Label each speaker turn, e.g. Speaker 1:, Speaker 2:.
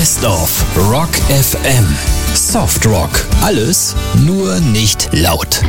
Speaker 1: Best of Rock FM. Soft Rock. Alles, nur nicht laut.